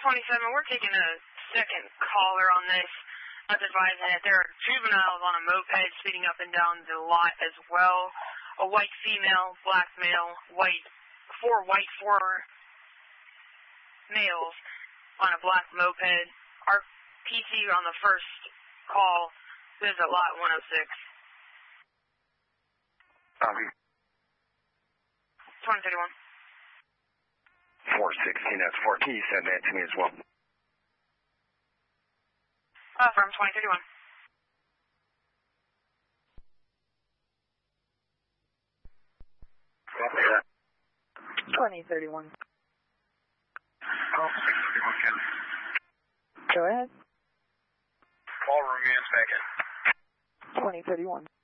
27, we're taking a second caller on this. I was advising that there are juveniles on a moped speeding up and down the lot as well. A white female, black male, four males on a black moped. Our PC on the first call is at lot 106. Copy. 2031. 416, that's 4. Can you send that to me as well? From 2031. Copy that. 2031. Oh, 631, Ken. Go ahead. Call room units back in. 2031.